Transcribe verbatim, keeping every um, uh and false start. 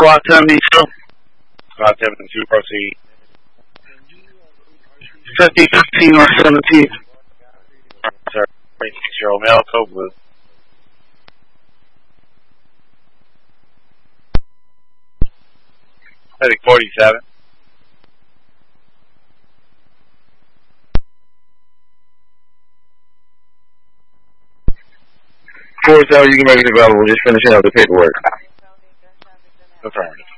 Squad seventy-two. Squad seventy-two, proceed. fifty fifteen or seventeen. Sir, Cheryl Mel, code blue. Medic forty-seven. four seven, you can make it available. Just finishing up the paperwork. Affirmative.